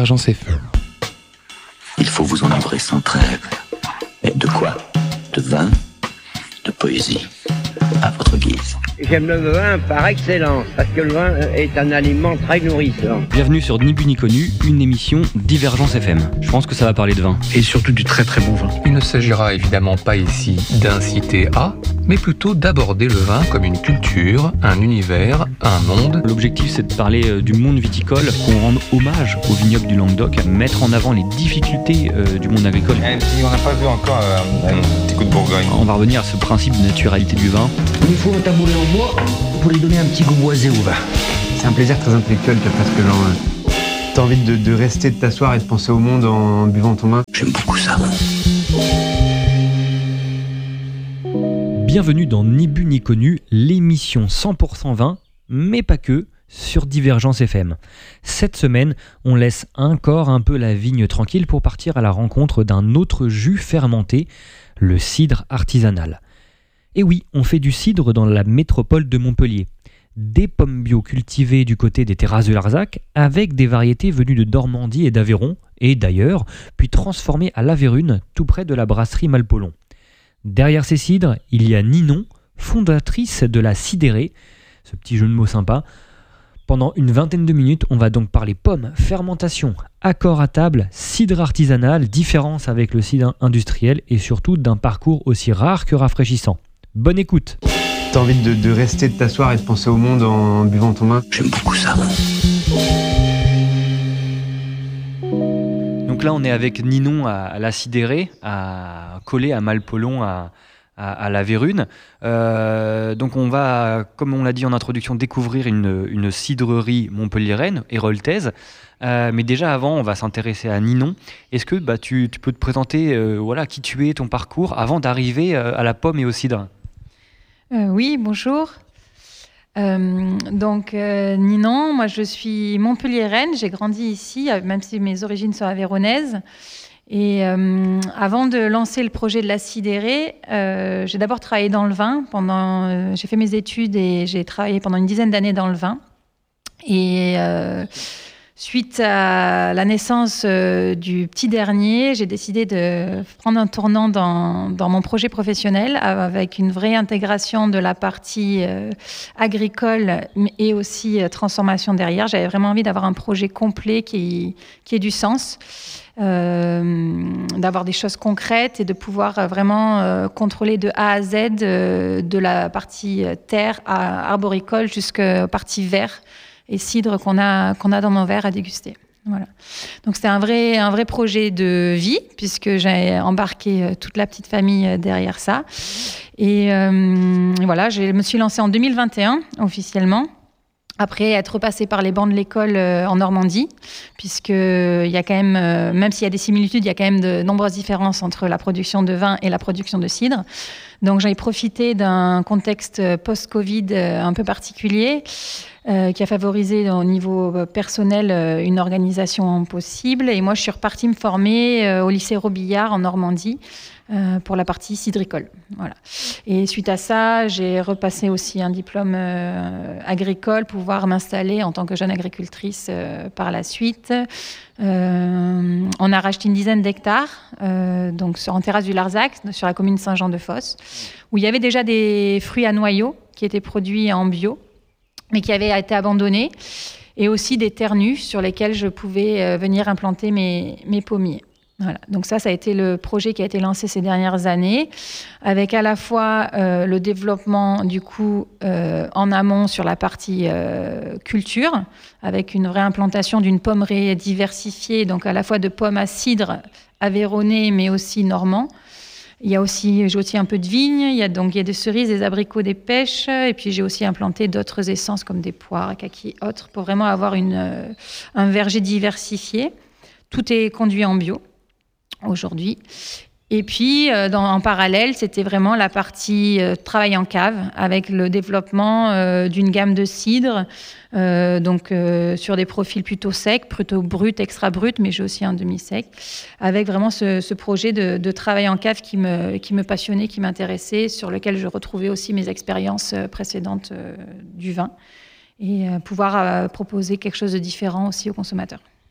Divergence FM. Il faut vous enivrer sans trêve. Et de quoi ? De vin, de poésie, à votre guise. J'aime le vin par excellence, parce que le vin est un aliment très nourrissant. Bienvenue sur Ni Bu Ni Connu, une émission Divergence FM. Je pense que ça va parler de vin. Et surtout du très très bon vin. Il ne s'agira évidemment pas ici d'inciter à, mais plutôt d'aborder le vin comme une culture, un univers, un monde. L'objectif, c'est de parler du monde viticole, qu'on rende hommage au vignoble du Languedoc, mettre en avant les difficultés du monde agricole. Si on n'a pas vu encore un petit coup de Bourgogne. On va revenir à ce principe de naturalité du vin. Il faut un tabouret en bois pour lui donner un petit goût boisé au vin. C'est un plaisir très intellectuel, tu as presque genre... T'as envie de rester, de t'asseoir et de penser au monde en buvant ton vin. J'aime beaucoup ça. Bienvenue dans Ni Bu Ni Connu, l'émission 100% vin, mais pas que, sur Divergence FM. Cette semaine, on laisse encore un peu la vigne tranquille pour partir à la rencontre d'un autre jus fermenté, le cidre artisanal. Et oui, on fait du cidre dans la métropole de Montpellier. Des pommes bio cultivées du côté des terrasses de Larzac, avec des variétés venues de Normandie et d'Aveyron, et d'ailleurs, puis transformées à La Vérune, tout près de la brasserie Malpolon. Derrière ces cidres, il y a Ninon, fondatrice de la Cidérée, ce petit jeu de mots sympa. Pendant une vingtaine de minutes, on va donc parler pommes, fermentation, accord à table, cidre artisanal, différence avec le cidre industriel et surtout d'un parcours aussi rare que rafraîchissant. Bonne écoute. T'as envie de rester, de t'asseoir et de penser au monde en buvant ton vin. J'aime beaucoup ça. Donc là, on est avec Ninon à la Cidérée, collé à Malpolon, à La Vérune. Donc on va, comme on l'a dit en introduction, découvrir une cidrerie montpelliéraine, héroltaise. Mais déjà avant, on va s'intéresser à Ninon. Est-ce que tu peux te présenter qui tu es, ton parcours, avant d'arriver à la pomme et au cidre ? Oui, bonjour. Ninon, moi je suis montpelliéraine, j'ai grandi ici, même si mes origines sont aveyronaises. Et avant de lancer le projet de la Cidérée, j'ai d'abord travaillé dans le vin. J'ai fait mes études et j'ai travaillé pendant une dizaine d'années dans le vin. Et suite à la naissance du petit dernier, j'ai décidé de prendre un tournant dans mon projet professionnel avec une vraie intégration de la partie agricole et aussi transformation derrière. J'avais vraiment envie d'avoir un projet complet qui ait du sens. D'avoir des choses concrètes et de pouvoir vraiment contrôler de A à Z de la partie terre arboricole jusqu'à partie verre et cidre qu'on a dans nos verres à déguster. Voilà. Donc c'était un vrai projet de vie puisque j'ai embarqué toute la petite famille derrière ça. Et voilà, je me suis lancée en 2021 officiellement. Après être passée par les bancs de l'école en Normandie, puisque il y a quand même s'il y a des similitudes, il y a quand même de nombreuses différences entre la production de vin et la production de cidre. Donc j'ai profité d'un contexte post-Covid un peu particulier qui a favorisé au niveau personnel une organisation possible. Et moi, je suis repartie me former au lycée Robillard en Normandie pour la partie cidricole. Voilà. Et suite à ça, j'ai repassé aussi un diplôme agricole pour pouvoir m'installer en tant que jeune agricultrice par la suite. On a racheté une dizaine d'hectares donc en terrasse du Larzac, sur la commune de Saint-Jean-de-Fosse, où il y avait déjà des fruits à noyaux qui étaient produits en bio, mais qui avaient été abandonnés, et aussi des terres nues sur lesquelles je pouvais venir implanter mes pommiers. Voilà. Donc ça a été le projet qui a été lancé ces dernières années, avec à la fois le développement du coup en amont sur la partie culture, avec une vraie implantation d'une pommerie diversifiée, donc à la fois de pommes à cidre aveyronnais, mais aussi normand. J'ai aussi un peu de vigne, il y a des cerises, des abricots, des pêches, et puis j'ai aussi implanté d'autres essences comme des poires, kakis, autres, pour vraiment avoir un verger diversifié. Tout est conduit en bio aujourd'hui. Et puis, en parallèle, c'était vraiment la partie travail en cave, avec le développement d'une gamme de cidres, sur des profils plutôt secs, plutôt bruts, extra bruts, mais j'ai aussi un demi-sec, avec vraiment ce projet de travail en cave qui me passionnait, qui m'intéressait, sur lequel je retrouvais aussi mes expériences précédentes du vin, et pouvoir proposer quelque chose de différent aussi aux consommateurs.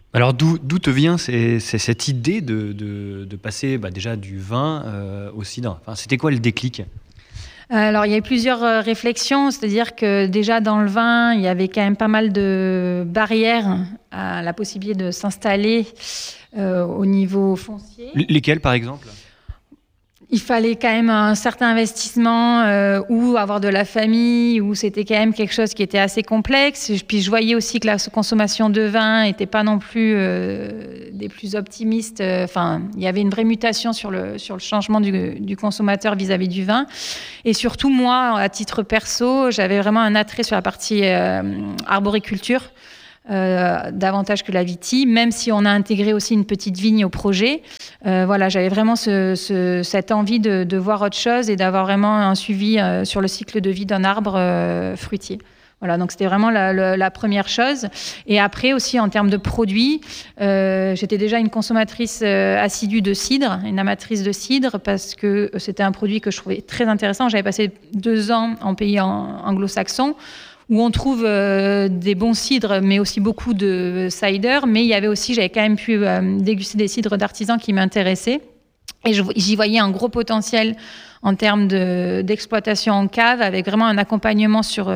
Alors d'où te vient cette idée de passer déjà du vin au cidre? Enfin, c'était quoi le déclic? Alors, il y a eu plusieurs réflexions, c'est-à-dire que déjà dans le vin, il y avait quand même pas mal de barrières à la possibilité de s'installer au niveau foncier. Lesquels, par exemple? Il fallait quand même un certain investissement ou avoir de la famille, ou c'était quand même quelque chose qui était assez complexe. Puis je voyais aussi que la consommation de vin n'était pas non plus des plus optimistes. Enfin, il y avait une vraie mutation sur le changement du consommateur vis-à-vis du vin. Et surtout, moi, à titre perso, j'avais vraiment un attrait sur la partie arboriculture. Davantage que la vitie, même si on a intégré aussi une petite vigne au projet. Voilà, j'avais vraiment cette envie de voir autre chose et d'avoir vraiment un suivi sur le cycle de vie d'un arbre fruitier. Voilà, donc c'était vraiment la première chose. Et après aussi, en termes de produits, j'étais déjà une consommatrice assidue de cidre, une amatrice de cidre, parce que c'était un produit que je trouvais très intéressant. J'avais passé 2 ans en pays anglo-saxon, où on trouve des bons cidres, mais aussi beaucoup de cider. Mais j'avais quand même pu déguster des cidres d'artisans qui m'intéressaient. Et j'y voyais un gros potentiel en termes d'exploitation en cave, avec vraiment un accompagnement sur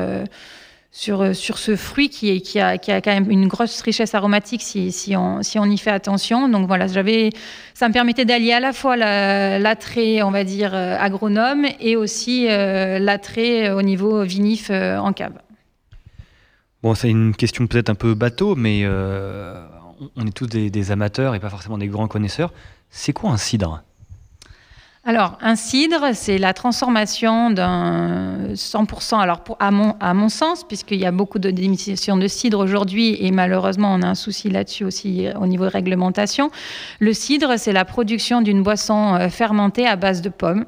ce fruit qui a quand même une grosse richesse aromatique si on y fait attention. Donc voilà, ça me permettait d'allier à la fois l'attrait, on va dire, agronome, et aussi l'attrait au niveau vinif en cave. Bon, c'est une question peut-être un peu bateau, mais on est tous des amateurs et pas forcément des grands connaisseurs. C'est quoi un cidre? Alors, un cidre, c'est la transformation d'un 100%, alors à mon sens, puisqu'il y a beaucoup d'émissions de cidre aujourd'hui, et malheureusement, on a un souci là-dessus aussi au niveau de réglementation. Le cidre, c'est la production d'une boisson fermentée à base de pommes.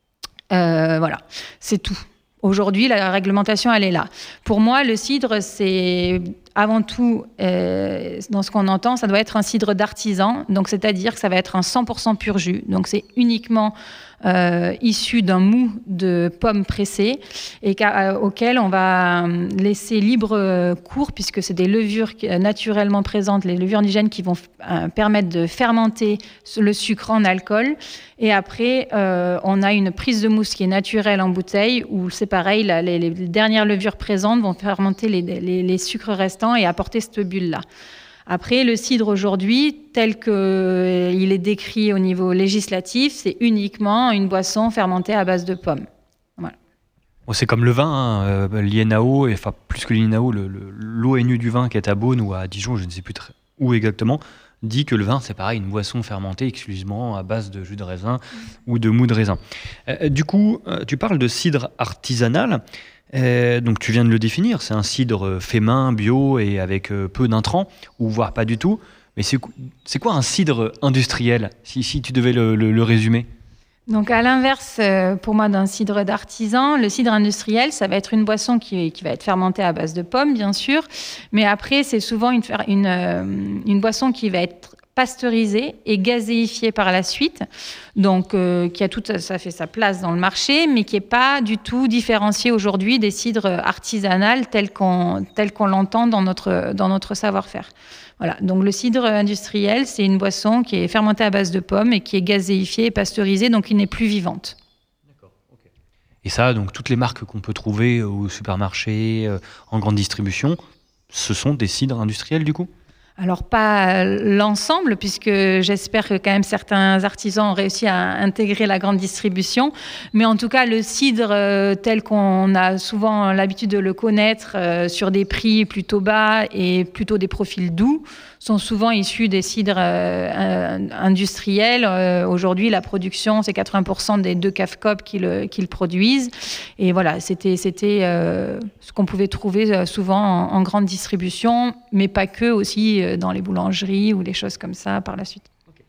Voilà, c'est tout. Aujourd'hui, la réglementation, elle est là. Pour moi, le cidre, c'est avant tout, dans ce qu'on entend, ça doit être un cidre d'artisan. Donc, c'est-à-dire que ça va être un 100% pur jus. Donc, c'est uniquement issu d'un mou de pommes pressées et auquel on va laisser libre cours, puisque c'est des levures naturellement présentes, les levures indigènes qui vont permettre de fermenter le sucre en alcool. Et après, on a une prise de mousse qui est naturelle en bouteille, où c'est pareil, les dernières levures présentes vont fermenter les sucres restants et apporter cette bulle-là. Après, le cidre aujourd'hui, tel qu'il est décrit au niveau législatif, c'est uniquement une boisson fermentée à base de pommes. Voilà. Bon, c'est comme le vin, l'INAO, et enfin plus que l'INAO, l'ONU du vin qui est à Beaune ou à Dijon, je ne sais plus où exactement, dit que le vin, c'est pareil, une boisson fermentée exclusivement à base de jus de raisin ou de mou de raisin. Du coup, tu parles de cidre artisanal. Donc tu viens de le définir, c'est un cidre fait main, bio et avec peu d'intrants, ou voire pas du tout. Mais c'est quoi un cidre industriel, si tu devais le résumer? Donc à l'inverse, pour moi, d'un cidre d'artisan, le cidre industriel, ça va être une boisson qui va être fermentée à base de pommes, bien sûr. Mais après, c'est souvent une boisson qui va être pasteurisée et gazéifiée par la suite, donc qui a ça fait sa place dans le marché, mais qui n'est pas du tout différenciée aujourd'hui des cidres artisanales tels qu'on l'entend dans notre savoir-faire. Voilà. Donc le cidre industriel, c'est une boisson qui est fermentée à base de pommes et qui est gazéifiée et pasteurisée, donc qui n'est plus vivante. D'accord, ok. Et ça, donc toutes les marques qu'on peut trouver au supermarché, en grande distribution, ce sont des cidres industriels du coup? Alors, pas l'ensemble, puisque j'espère que quand même certains artisans ont réussi à intégrer la grande distribution. Mais en tout cas, le cidre tel qu'on a souvent l'habitude de le connaître, sur des prix plutôt bas et plutôt des profils doux, sont souvent issus des cidres industriels. Aujourd'hui, la production, c'est 80% des 2 CAFCOP qui le produisent. Et voilà, c'était ce qu'on pouvait trouver souvent en grande distribution, mais pas que, aussi dans les boulangeries ou des choses comme ça par la suite.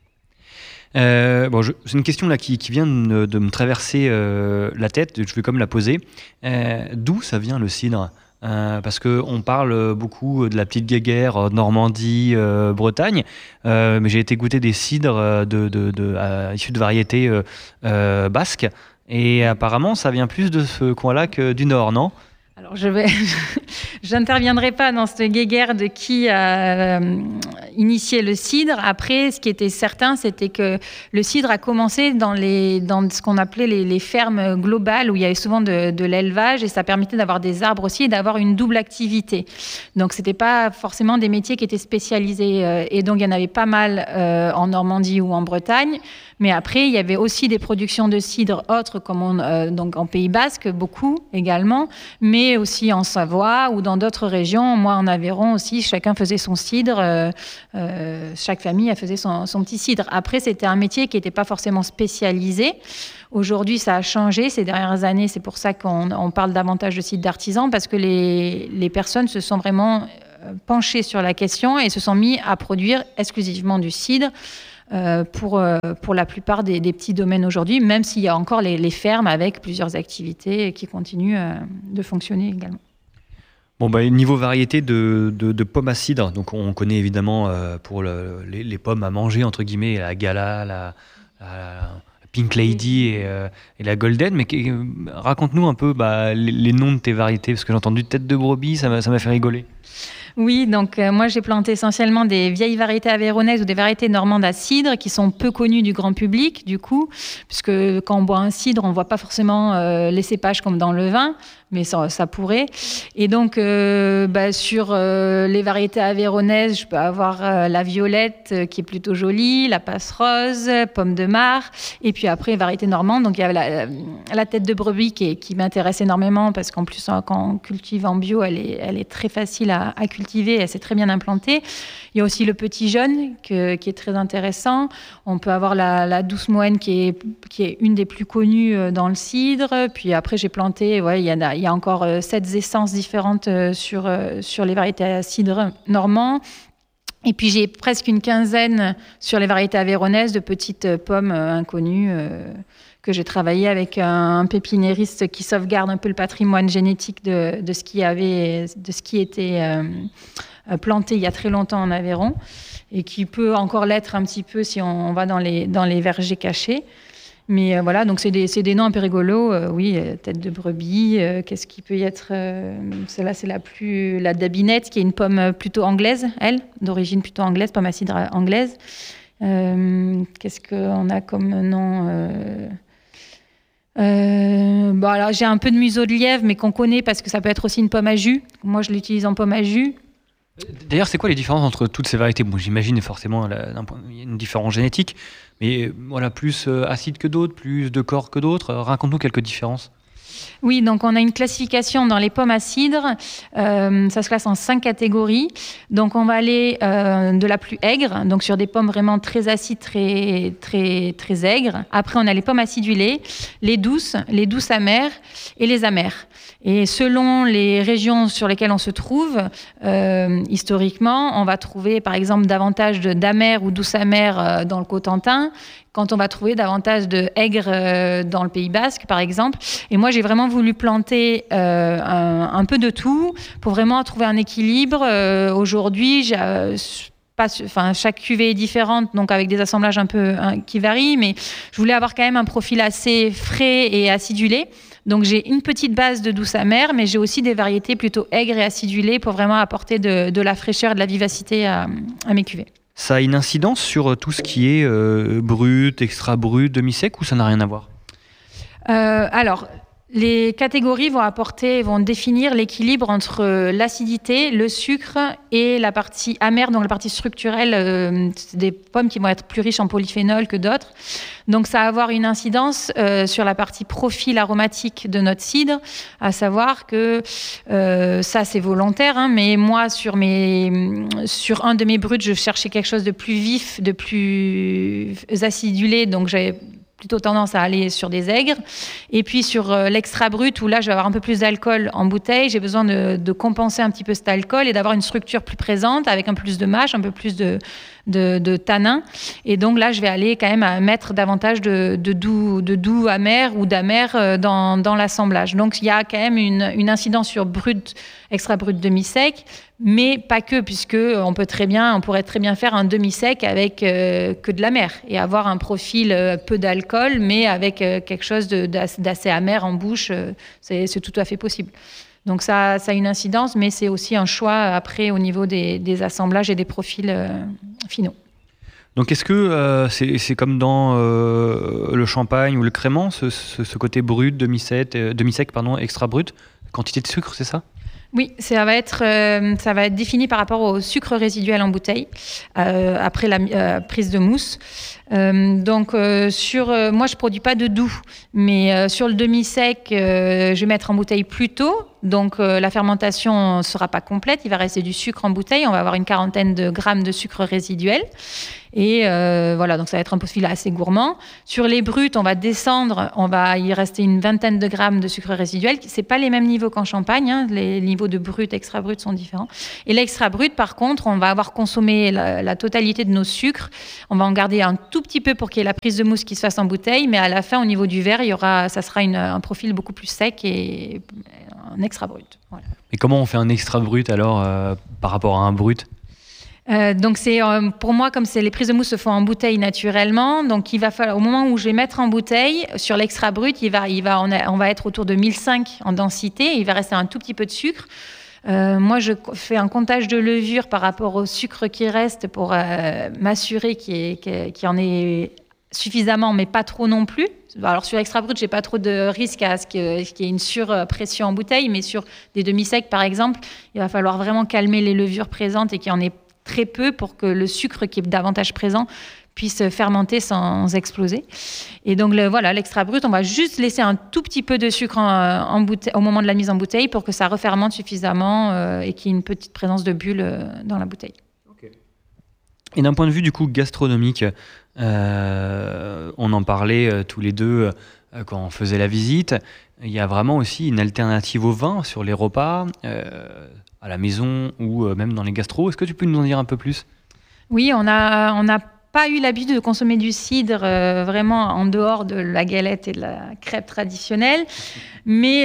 C'est une question là qui vient de me traverser la tête, je vais comme la poser. D'où ça vient le cidre? Parce qu'on parle beaucoup de la petite guéguerre, Normandie, Bretagne, mais j'ai été goûter des cidres issus de variétés basques, et apparemment ça vient plus de ce coin-là que du nord, non? Alors je n'interviendrai pas dans cette guéguerre de qui a initié le cidre. Après, ce qui était certain, c'était que le cidre a commencé dans ce qu'on appelait les fermes globales, où il y avait souvent de l'élevage, et ça permettait d'avoir des arbres aussi et d'avoir une double activité. Donc c'était pas forcément des métiers qui étaient spécialisés, et donc il y en avait pas mal en Normandie ou en Bretagne. Mais après, il y avait aussi des productions de cidre autres, comme donc en Pays Basque, beaucoup également, mais aussi en Savoie ou dans d'autres régions. Moi, en Aveyron aussi, chacun faisait son cidre, chaque famille faisait son petit cidre. Après, c'était un métier qui n'était pas forcément spécialisé. Aujourd'hui, ça a changé ces dernières années. C'est pour ça qu'on parle davantage de cidre d'artisan, parce que les personnes se sont vraiment penchées sur la question et se sont mis à produire exclusivement du cidre. Pour la plupart des petits domaines aujourd'hui, même s'il y a encore les fermes avec plusieurs activités qui continuent de fonctionner également. Bon, niveau variété de pommes à cidre, donc on connaît évidemment pour les pommes à manger, entre guillemets, la Gala, la Pink Lady et la Golden, mais raconte-nous un peu les noms de tes variétés, parce que j'ai entendu tête de brebis, ça m'a fait rigoler. Oui, donc moi j'ai planté essentiellement des vieilles variétés aveyronaises ou des variétés normandes à cidre qui sont peu connues du grand public, du coup, puisque quand on boit un cidre, on ne voit pas forcément les cépages comme dans le vin, mais ça pourrait. Et donc, sur les variétés aveyronaises, je peux avoir la violette qui est plutôt jolie, la passe rose, pomme de mar, et puis après, variété normande. Donc, il y a la tête de brebis qui m'intéresse énormément parce qu'en plus, quand on cultive en bio, elle est très facile à cultiver, elle s'est très bien implantée. Il y a aussi le petit jaune qui est très intéressant. On peut avoir la douce moine qui est une des plus connues dans le cidre. Puis après, j'ai planté, il y a encore 7 essences différentes sur les variétés à cidre normand. Et puis j'ai presque une quinzaine sur les variétés aveyronaises de petites pommes inconnues que j'ai travaillé avec un pépiniériste qui sauvegarde un peu le patrimoine génétique de ce qui était planté il y a très longtemps en Aveyron et qui peut encore l'être un petit peu si on va dans les vergers cachés. Mais voilà, donc c'est des noms un peu rigolos. Oui, tête de brebis, qu'est-ce qui peut y être celle-là, c'est la dabinette, qui est une pomme plutôt anglaise, d'origine plutôt anglaise, pomme à cidre anglaise. Qu'est-ce qu'on a comme nom alors, j'ai un peu de museau de lièvre, mais qu'on connaît parce que ça peut être aussi une pomme à jus. Moi, je l'utilise en pomme à jus. D'ailleurs, c'est quoi les différences entre toutes ces variétés ? Bon, j'imagine forcément il y a une différence génétique, mais voilà, plus acide que d'autres, plus de corps que d'autres. Raconte-nous quelques différences. Oui, donc on a une classification dans les pommes à cidre. Ça se classe en 5 catégories. Donc on va aller de la plus aigre, donc sur des pommes vraiment très acides, très, très, très aigres. Après, on a les pommes acidulées, les douces amères et les amères. Et selon les régions sur lesquelles on se trouve, historiquement, on va trouver par exemple davantage d'amères ou douces amères dans le Cotentin, quand on va trouver davantage de aigres dans le Pays Basque, par exemple. Et moi, j'ai vraiment voulu planter un peu de tout pour vraiment trouver un équilibre. Aujourd'hui, chaque cuvée est différente, donc avec des assemblages un peu qui varient, mais je voulais avoir quand même un profil assez frais et acidulé. Donc j'ai une petite base de douce amère, mais j'ai aussi des variétés plutôt aigres et acidulées pour vraiment apporter de la fraîcheur et de la vivacité à mes cuvées. Ça a une incidence sur tout ce qui est brut, extra brut, demi-sec, ou ça n'a rien à voir ? Alors, les catégories vont définir l'équilibre entre l'acidité, le sucre et la partie amère, donc la partie structurelle. C'est des pommes qui vont être plus riches en polyphénol que d'autres. Donc ça va avoir une incidence sur la partie profil aromatique de notre cidre, à savoir que ça c'est volontaire, mais moi sur un de mes bruts, je cherchais quelque chose de plus vif, de plus acidulé, donc j'avais plutôt tendance à aller sur des aigres. Et puis sur l'extra brut, où là je vais avoir un peu plus d'alcool en bouteille, j'ai besoin de compenser un petit peu cet alcool et d'avoir une structure plus présente, avec un peu plus de mâche, un peu plus de tanin. Et donc là, je vais aller quand même à mettre davantage de doux amer ou d'amer dans l'assemblage. Donc il y a quand même une incidence sur brut, extra brut, demi-sec, mais pas que, puisque on pourrait très bien faire un demi-sec avec que de l'amer et avoir un profil peu d'alcool, mais avec quelque chose d'assez amer en bouche. C'est tout à fait possible. Donc ça a une incidence, mais c'est aussi un choix après au niveau des assemblages et des profils finaux. Donc est-ce que c'est comme dans le champagne ou le crément, ce côté brut, demi-sec, extra brut, quantité de sucre, c'est ça ? Oui, ça va être défini par rapport au sucre résiduel en bouteille après la prise de mousse. Moi, je produis pas de doux, mais sur le demi-sec, je vais mettre en bouteille plus tôt. Donc, la fermentation ne sera pas complète. Il va rester du sucre en bouteille. On va avoir une quarantaine de grammes de sucre résiduel. Et voilà, donc ça va être un profil assez gourmand. Sur les bruts, on va descendre, on va y rester une vingtaine de grammes de sucre résiduel. C'est pas les mêmes niveaux qu'en champagne, hein. Les niveaux de brut, extra brut sont différents. Et l'extra brut, par contre, on va avoir consommé la totalité de nos sucres. On va en garder un tout petit peu pour qu'il y ait la prise de mousse qui se fasse en bouteille, mais à la fin, au niveau du verre, ça sera un profil beaucoup plus sec et un extra brut. Voilà. Et comment on fait un extra brut alors par rapport à un brut ? Donc pour moi, comme les prises de mousse se font en bouteille naturellement, donc il va falloir, au moment où je vais mettre en bouteille, sur l'extra brut, on va être autour de 1005 en densité, et il va rester un tout petit peu de sucre. Moi, je fais un comptage de levure par rapport au sucre qui reste pour m'assurer qu'il y en ait suffisamment, mais pas trop non plus. Alors sur l'extra brut, j'ai pas trop de risque à ce qu'il y ait une surpression en bouteille, mais sur des demi-secs, par exemple, il va falloir vraiment calmer les levures présentes et qu'il y en ait très peu pour que le sucre qui est davantage présent puisse fermenter sans exploser. Et donc l'extra brut, on va juste laisser un tout petit peu de sucre en bouteille, au moment de la mise en bouteille pour que ça refermente suffisamment et qu'il y ait une petite présence de bulles dans la bouteille. Okay. Et d'un point de vue du coup gastronomique, on en parlait tous les deux quand on faisait la visite, il y a vraiment aussi une alternative au vin sur les repas à la maison ou même dans les gastros. Est-ce que tu peux nous en dire un peu plus ? Oui, on n'a pas eu l'habitude de consommer du cidre vraiment en dehors de la galette et de la crêpe traditionnelle, mais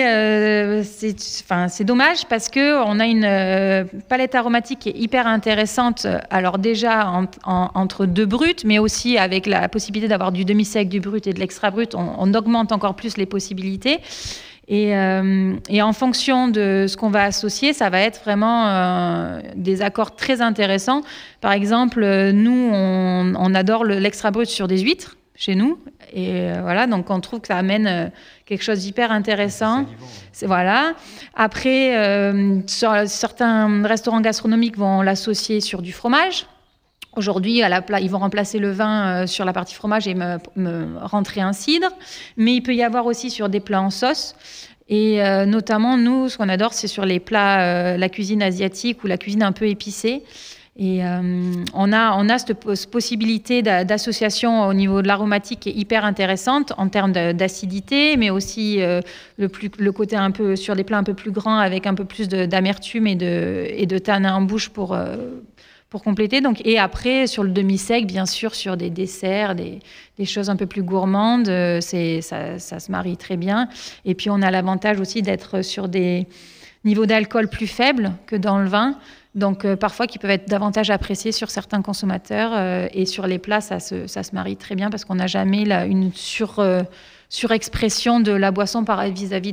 c'est dommage parce qu'on a une palette aromatique qui est hyper intéressante. Alors déjà entre deux bruts, mais aussi avec la possibilité d'avoir du demi-sec, du brut et de l'extra brut, on augmente encore plus les possibilités. Et en fonction de ce qu'on va associer, ça va être vraiment des accords très intéressants. Par exemple, nous, on adore l'extra brut sur des huîtres chez nous. Et voilà, donc on trouve que ça amène quelque chose d'hyper intéressant. Voilà. Après, certains restaurants gastronomiques vont l'associer sur du fromage. Aujourd'hui, ils vont remplacer le vin sur la partie fromage et me rentrer un cidre. Mais il peut y avoir aussi sur des plats en sauce. Et notamment, nous, ce qu'on adore, c'est sur les plats, la cuisine asiatique ou la cuisine un peu épicée. Et on a cette possibilité d'association au niveau de l'aromatique qui est hyper intéressante en termes d'acidité, mais aussi le côté un peu sur des plats un peu plus grands avec un peu plus d'amertume et de tanin en bouche pour compléter. Donc, et après, sur le demi-sec, bien sûr, sur des desserts, des choses un peu plus gourmandes, ça se marie très bien. Et puis, on a l'avantage aussi d'être sur des niveaux d'alcool plus faibles que dans le vin. Donc, parfois, qui peuvent être davantage appréciés sur certains consommateurs. Et sur les plats, ça se marie très bien parce qu'on n'a jamais une surexpression de la boisson vis-à-vis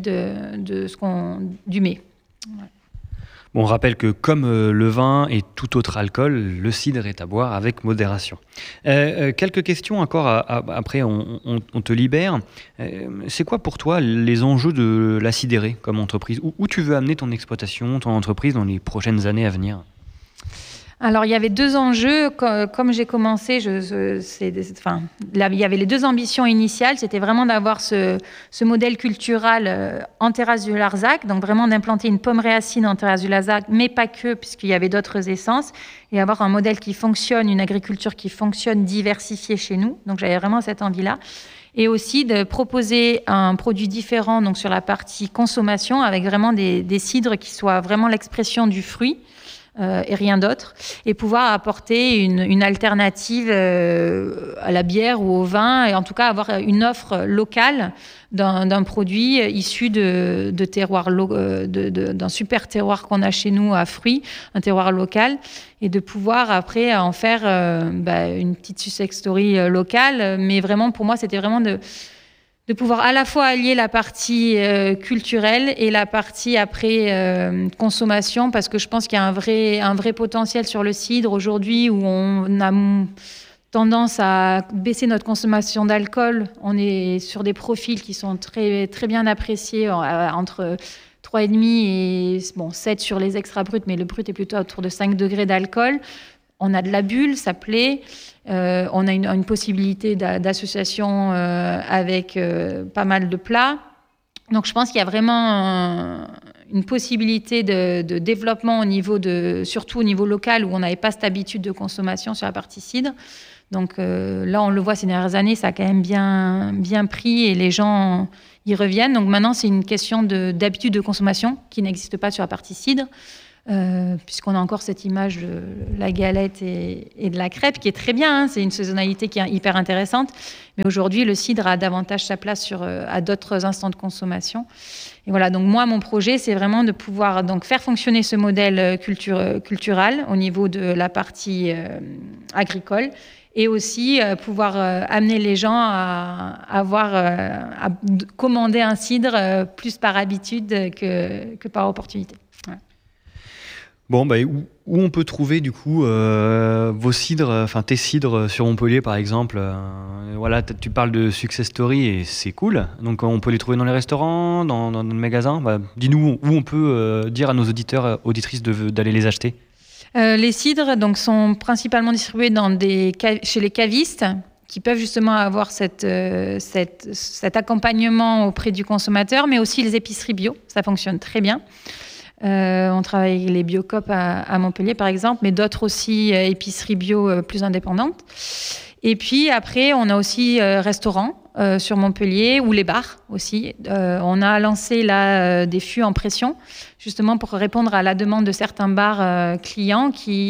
du mets. Ouais. Bon, on rappelle que comme le vin et tout autre alcool, le cidre est à boire avec modération. Quelques questions encore, après on te libère. C'est quoi pour toi les enjeux de la Cidérée comme entreprise ? Où tu veux amener ton exploitation, ton entreprise dans les prochaines années à venir ? Alors, il y avait deux enjeux. Comme j'ai commencé, il y avait les deux ambitions initiales. C'était vraiment d'avoir ce modèle culturel en terrasse du Larzac, donc vraiment d'implanter une pomme réacine en terrasse du Larzac, mais pas que, puisqu'il y avait d'autres essences, et avoir un modèle qui fonctionne, une agriculture qui fonctionne, diversifiée chez nous. Donc, j'avais vraiment cette envie-là. Et aussi de proposer un produit différent donc sur la partie consommation, avec vraiment des cidres qui soient vraiment l'expression du fruit. Et rien d'autre, et pouvoir apporter une alternative à la bière ou au vin, et en tout cas avoir une offre locale d'un produit issu de terroirs, d'un super terroir qu'on a chez nous à fruits, un terroir local, et de pouvoir après en faire une petite success story locale. Mais vraiment, pour moi, c'était vraiment de de pouvoir à la fois allier la partie culturelle et la partie après consommation, parce que je pense qu'il y a un vrai potentiel sur le cidre aujourd'hui où on a tendance à baisser notre consommation d'alcool. On est sur des profils qui sont très, très bien appréciés, entre 3,5 et 7 sur les extra bruts, mais le brut est plutôt autour de 5 degrés d'alcool. On a de la bulle, ça plaît. On a une possibilité d'association avec pas mal de plats. Donc je pense qu'il y a vraiment une possibilité de développement surtout au niveau local, où on n'avait pas cette habitude de consommation sur la partie cidre. Donc là, on le voit ces dernières années, ça a quand même bien pris et les gens y reviennent. Donc maintenant, c'est une question d'habitude de consommation qui n'existe pas sur la partie cidre. Puisqu'on a encore cette image de la galette et de la crêpe qui est très bien, hein, c'est une saisonnalité qui est hyper intéressante, mais aujourd'hui le cidre a davantage sa place à d'autres instants de consommation. Et voilà, donc moi mon projet c'est vraiment de pouvoir donc faire fonctionner ce modèle culturel au niveau de la partie agricole, et aussi pouvoir amener les gens à commander un cidre plus par habitude que par opportunité. Ouais. Bon, où on peut trouver du coup vos cidres, enfin tes cidres sur Montpellier par exemple. Voilà, tu parles de success story et c'est cool. Donc on peut les trouver dans les restaurants, dans le magasin. Dis-nous où on peut dire à nos auditeurs, auditrices d'aller les acheter. Les cidres donc, sont principalement distribués chez les cavistes qui peuvent justement avoir cet accompagnement auprès du consommateur, mais aussi les épiceries bio, ça fonctionne très bien. On travaille avec les Biocoop à Montpellier par exemple, mais d'autres aussi épiceries bio plus indépendantes. Et puis après, on a aussi restaurants sur Montpellier ou les bars aussi. On a lancé là des fûts en pression, justement pour répondre à la demande de certains bars clients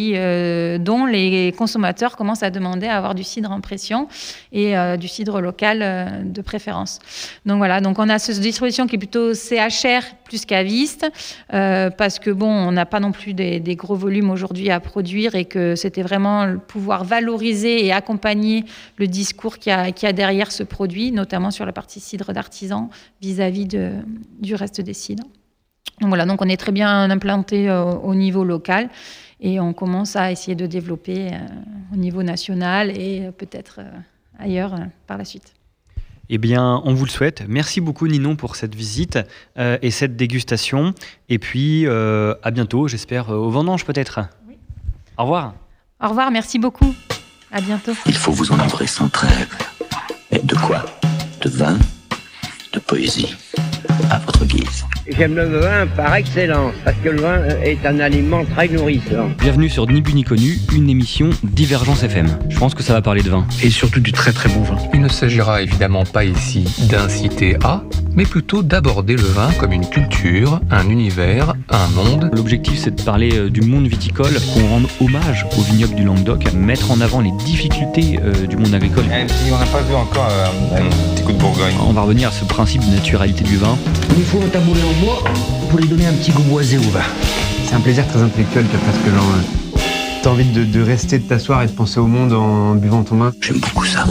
dont les consommateurs commencent à demander à avoir du cidre en pression et du cidre local de préférence. Donc voilà, donc on a cette distribution qui est plutôt CHR plus caviste, parce que on n'a pas non plus des gros volumes aujourd'hui à produire, et que c'était vraiment pouvoir valoriser et accompagner le discours qu'il y a derrière ce produit, notamment sur la partie cidre d'artisan vis-à-vis du reste des cidres. Donc voilà, donc on est très bien implanté au niveau local, et on commence à essayer de développer au niveau national et peut-être ailleurs par la suite. Eh bien, on vous le souhaite. Merci beaucoup Ninon pour cette visite et cette dégustation. Et puis, à bientôt, j'espère, aux vendanges peut-être. Oui. Au revoir. Au revoir, merci beaucoup. À bientôt. Il faut vous enivrer sans trêve. Et de quoi? De vin, de poésie, à votre guise. J'aime le vin par excellence, parce que le vin est un aliment très nourrissant. Bienvenue sur Ni Bu Ni Connu, une émission Divergence FM. Je pense que ça va parler de vin. Et surtout du très très bon vin. Il ne s'agira évidemment pas ici d'inciter à, mais plutôt d'aborder le vin comme une culture, un univers, un monde. L'objectif, c'est de parler du monde viticole, qu'on rende hommage au vignoble du Languedoc, mettre en avant les difficultés du monde agricole. Si on n'a pas vu encore un petit coup de Bourgogne. On va revenir à ce principe de naturalité du vin. Il faut un tabouret en bois pour lui donner un petit goût boisé au vin. C'est un plaisir très intellectuel, parce que t'as envie de rester, de t'asseoir et de penser au monde en buvant ton vin. J'aime beaucoup ça.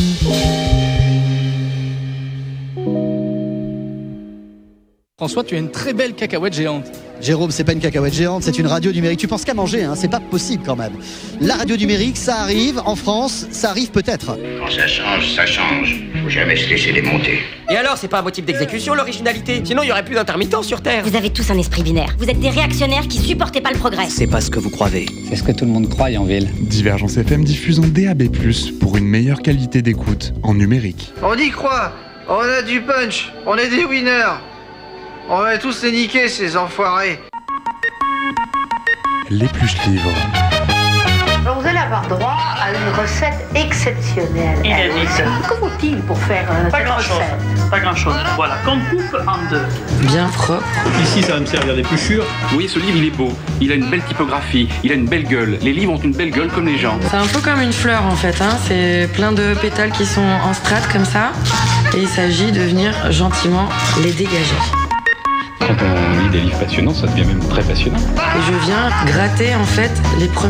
François, tu as une très belle cacahuète géante. Jérôme, c'est pas une cacahuète géante, c'est une radio numérique. Tu penses qu'à manger, hein, c'est pas possible quand même. La radio numérique, ça arrive en France, ça arrive peut-être. Quand ça change, ça change. Faut jamais se laisser démonter. Et alors, c'est pas un motif d'exécution, l'originalité? Sinon, il y aurait plus d'intermittents sur Terre. Vous avez tous un esprit binaire. Vous êtes des réactionnaires qui supportez pas le progrès. C'est pas ce que vous croyez. C'est ce que tout le monde croit en ville. Divergence FM diffuse en DAB+, pour une meilleure qualité d'écoute en numérique. On y croit. On a du punch. On est des winners. On va tous les niquer, ces enfoirés. L'Épluche Livre. Alors vous allez avoir droit à une recette exceptionnelle. Inédite. Que faut-il pour faire pas grand-chose. Pas grand-chose. Voilà, qu'on coupe en deux. Bien propre. Ici, ça va me servir d'épluchure. Vous voyez, ce livre, il est beau. Il a une belle typographie. Il a une belle gueule. Les livres ont une belle gueule comme les gens. C'est un peu comme une fleur, en fait. Hein. C'est plein de pétales qui sont en strates comme ça. Et il s'agit de venir gentiment les dégager. Quand on lit des livres passionnants, ça devient même très passionnant. Et je viens gratter, en fait, les premiers